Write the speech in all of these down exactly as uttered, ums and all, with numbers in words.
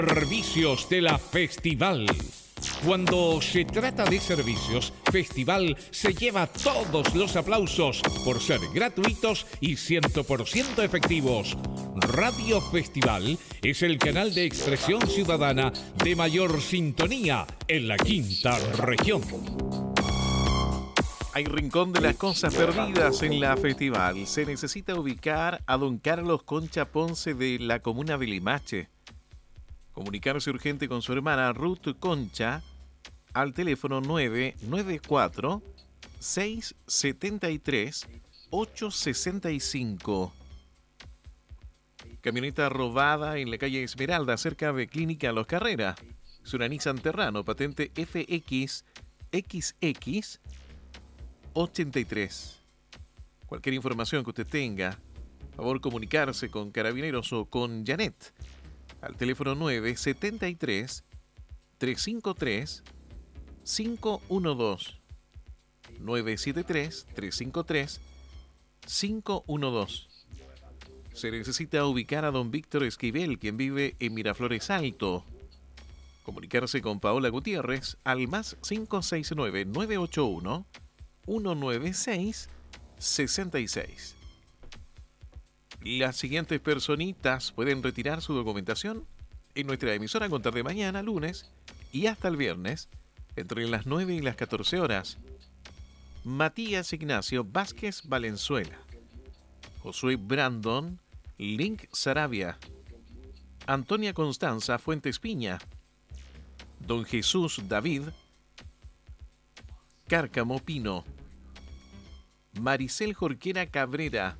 Servicios de la Festival. Cuando se trata de servicios, Festival se lleva todos los aplausos por ser gratuitos y cien por ciento efectivos. Radio Festival es el canal de expresión ciudadana de mayor sintonía en la quinta región. Hay rincón de las cosas perdidas en la Festival. Se necesita ubicar a don Carlos Concha Ponce de la comuna de Limache. Comunicarse urgente con su hermana Ruth Concha al teléfono nueve nueve cuatro, seis siete tres, ocho seis cinco. Camioneta robada en la calle Esmeralda, cerca de Clínica Los Carrera. Es una Nissan Terrano, patente F X X X ochenta y tres. Cualquier información que usted tenga, por favor comunicarse con Carabineros o con Janet al teléfono nueve siete tres, tres cinco tres, cinco uno dos. nueve siete tres, tres cinco tres, cinco uno dos. Se necesita ubicar a don Víctor Esquivel, quien vive en Miraflores Alto. Comunicarse con Paola Gutiérrez al más cinco seis nueve, nueve ocho uno, uno nueve seis, seis seis. Las siguientes personitas pueden retirar su documentación en nuestra emisora a contar de mañana, lunes, y hasta el viernes, entre las nueve y las catorce horas. Matías Ignacio Vázquez Valenzuela, Josué Brandon Link Sarabia, Antonia Constanza Fuentes Piña, don Jesús David Cárcamo Pino, Maricel Jorquera Cabrera,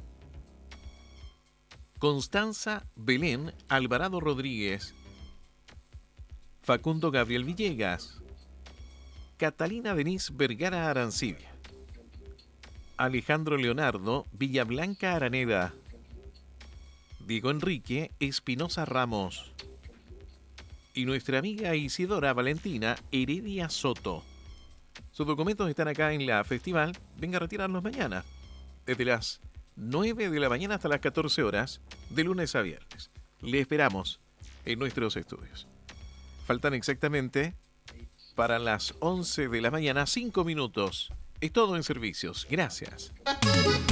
Constanza Belén Alvarado Rodríguez, Facundo Gabriel Villegas, Catalina Denise Vergara Arancibia, Alejandro Leonardo Villablanca Araneda, Diego Enrique Espinosa Ramos y nuestra amiga Isidora Valentina Heredia Soto. Sus documentos están acá en la Festival. Venga a retirarlos mañana, desde las nueve de la mañana hasta las catorce horas, de lunes a viernes. Le esperamos en nuestros estudios. Faltan exactamente para las once de la mañana, cinco minutos. Es todo en servicios. Gracias.